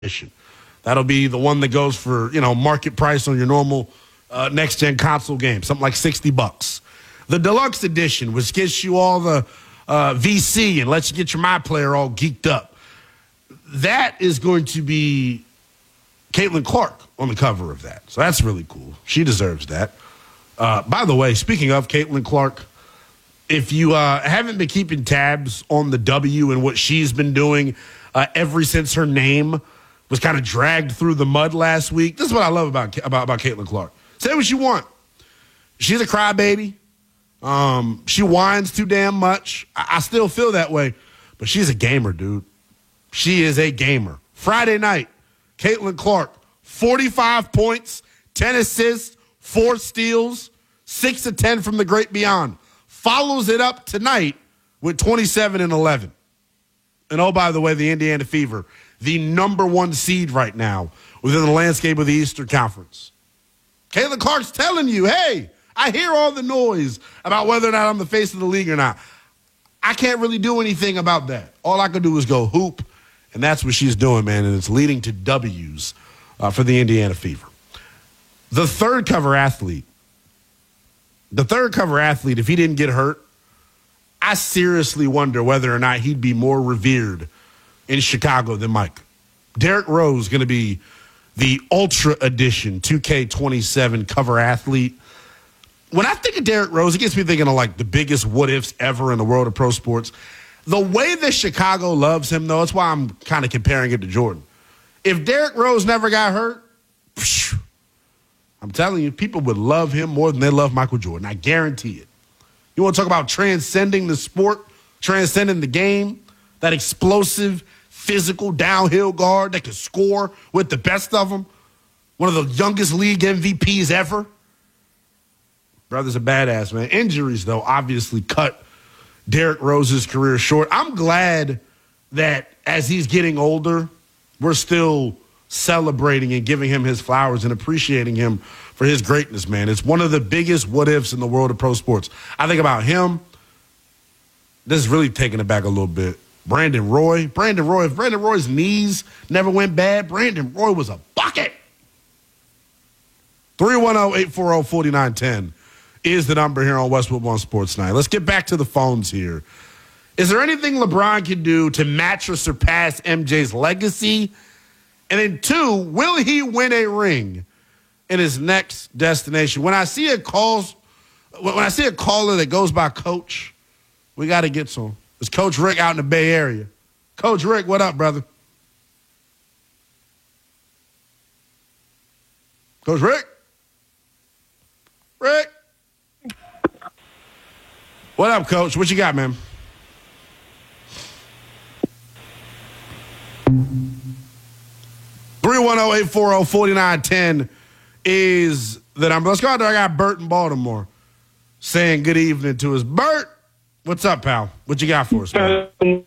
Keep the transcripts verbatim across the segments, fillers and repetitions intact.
edition. That'll be the one that goes for, you know, market price on your normal uh, next-gen console game, something like sixty bucks. The deluxe edition, which gets you all the uh, V C and lets you get your My Player all geeked up. That is going to be Caitlin Clark on the cover of that. So that's really cool. She deserves that. Uh, by the way, speaking of Caitlin Clark, if you uh, haven't been keeping tabs on the W and what she's been doing uh, ever since her name was kind of dragged through the mud last week, this is what I love about, about, about Caitlin Clark. Say what you want. She's a crybaby. Um, she whines too damn much. I, I still feel that way. But she's a gamer, dude. She is a gamer. Friday night, Caitlin Clark, forty-five points, ten assists, four steals, six to ten from the great beyond. Follows it up tonight with twenty-seven and eleven. And oh, by the way, the Indiana Fever, the number one seed right now within the landscape of the Eastern Conference. Caitlin Clark's telling you, hey, I hear all the noise about whether or not I'm the face of the league or not. I can't really do anything about that. All I can do is go hoop, and that's what she's doing, man, and it's leading to W's uh, for the Indiana Fever. The third cover athlete, the third cover athlete, if he didn't get hurt, I seriously wonder whether or not he'd be more revered in Chicago than Mike. Derrick Rose going to be the Ultra Edition two K twenty-seven cover athlete. When I think of Derrick Rose, it gets me thinking of like the biggest what-ifs ever in the world of pro sports. The way that Chicago loves him, though, that's why I'm kind of comparing it to Jordan. If Derrick Rose never got hurt, phew, I'm telling you, people would love him more than they love Michael Jordan. I guarantee it. You want to talk about transcending the sport, transcending the game, that explosive, physical downhill guard that can score with the best of them, one of the youngest league M V Ps ever. Brother's a badass, man. Injuries, though, obviously cut Derrick Rose's career short. I'm glad that as he's getting older, we're still celebrating and giving him his flowers and appreciating him for his greatness, man. It's one of the biggest what-ifs in the world of pro sports. I think about him. This is really taking it back a little bit. Brandon Roy. Brandon Roy. If Brandon Roy's knees never went bad, Brandon Roy was a bucket. three one zero, eight four zero, four nine one zero is the number here on Westwood One Sports Night. Let's get back to the phones here. Is there anything LeBron can do to match or surpass M J's legacy? And then two, will he win a ring in his next destination? When I see a calls, when I see a caller that goes by Coach, we got to get to him. It's Coach Rick out in the Bay Area. Coach Rick, what up, brother? Coach Rick? Rick? What up, Coach? What you got, man? three one zero, eight four zero, four nine one zero is the number. Let's go out there. I got Bert in Baltimore saying good evening to us. Bert, what's up, pal? What you got for us, man?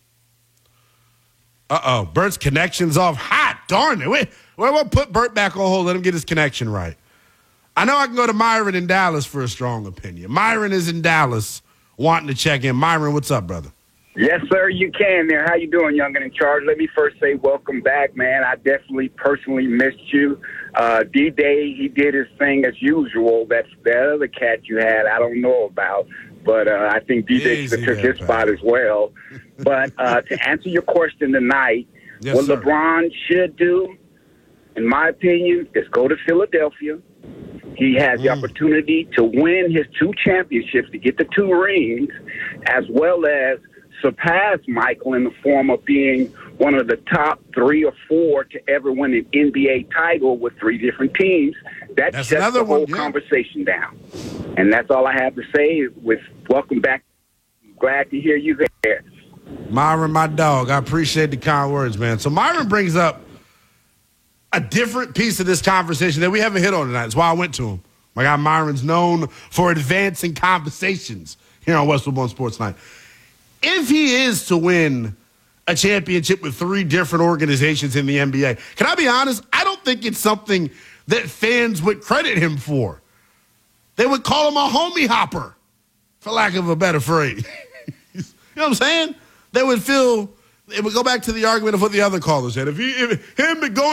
Uh-oh. Bert's connection's off. Hot darn it. Wait, wait, we'll put Bert back on hold. Let him get his connection right. I know I can go to Myron in Dallas for a strong opinion. Myron is in Dallas wanting to check in. Myron, what's up, brother? Yes, sir, you can there. How you doing, Young and in Charge? Let me first say welcome back, man. I definitely personally missed you. Uh, D-Day, he did his thing as usual. That's that other cat you had I don't know about. But uh, I think D-Day took his pal. spot as well. But uh, to answer your question tonight, yes, what sir. LeBron should do, in my opinion, is go to Philadelphia. He has the opportunity to win his two championships, to get the two rings, as well as surpass Michael in the form of being one of the top three or four to ever win an N B A title with three different teams. That that's shuts the whole one, yeah. conversation down. And that's all I have to say. With welcome back. Glad to hear you there. Myron, my dog, I appreciate the kind words, man. So Myron brings up a different piece of this conversation that we haven't hit on tonight. That's why I went to him. My guy Myron's known for advancing conversations here on Westwood One Sports Night. If he is to win a championship with three different organizations in the N B A, can I be honest? I don't think it's something that fans would credit him for. They would call him a homie hopper, for lack of a better phrase. You know what I'm saying? They would feel it would go back to the argument of what the other caller said. If, he, if him going